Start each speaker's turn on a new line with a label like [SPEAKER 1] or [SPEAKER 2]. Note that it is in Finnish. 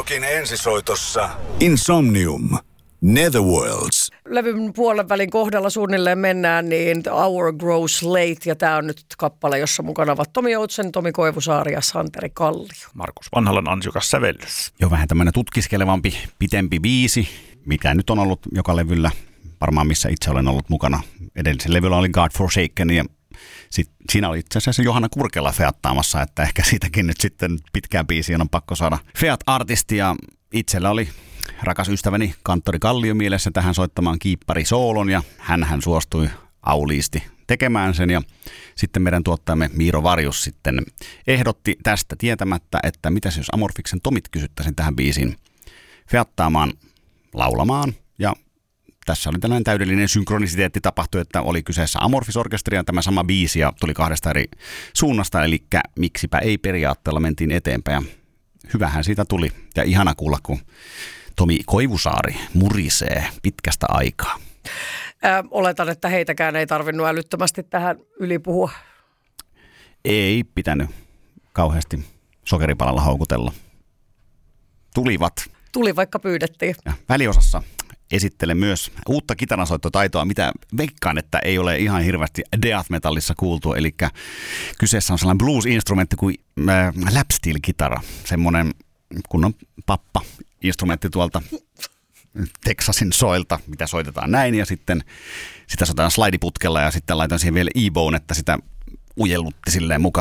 [SPEAKER 1] Rokin ensisoitossa Insomnium. Netherworlds.
[SPEAKER 2] Levyn puolen välin kohdalla suunnilleen mennään, niin The Hour Grows Late, ja tämä on nyt kappale, jossa mukana ovat Tomi Joutsen, Tomi Koivusaari ja Santeri Kallio.
[SPEAKER 3] Markus Vanhalan ansiokas sävellys.
[SPEAKER 4] Jo vähän tämmöinen tutkiskelevampi, pitempi biisi, mikä nyt on ollut joka levyllä, varmaan missä itse olen ollut mukana. Edellisen levyllä oli God Forsaken, ja siinä oli itse asiassa Johanna Kurkela feattaamassa, että ehkä siitäkin nyt sitten pitkään biisiin on pakko saada feat-artisti, ja itsellä oli rakas ystäväni kanttori Kallio mielessä tähän soittamaan kiipparisoolon, ja hän suostui auliisti tekemään sen, ja sitten meidän tuottajamme Miiro Varjus sitten ehdotti tästä tietämättä, että mitäs jos Amorfiksen Tomit kysyttäisiin tähän biisiin feattaamaan, laulamaan, ja tässä oli tällainen täydellinen synkronisiteetti tapahtui, että oli kyseessä Amorphis-orkesteri ja tämä sama biisi ja tuli kahdesta eri suunnasta, eli miksipä ei periaatteella mentiin eteenpäin, ja hyvähän siitä tuli, ja ihana kuulla, kun Tomi Koivusaari murisee pitkästä aikaa.
[SPEAKER 2] Oletan, että heitäkään ei tarvinnut älyttömästi tähän ylipuhua.
[SPEAKER 4] Ei pitänyt kauheasti sokeripalalla houkutella. Tuli
[SPEAKER 2] vaikka pyydettiin.
[SPEAKER 4] Ja väliosassa esittelen myös uutta kitaransoittotaitoa, mitä veikkaan, että ei ole ihan hirveästi death metallissa kuultu. Eli kyseessä on sellainen blues-instrumentti kuin lapsteel-kitara, semmoinen kunnon pappa-instrumentti tuolta Texasin soilta, mitä soitetaan näin, ja sitten sitä soitetaan slideputkella, ja sitten laitan siihen vielä E-bone, että sitä ujellutti silleen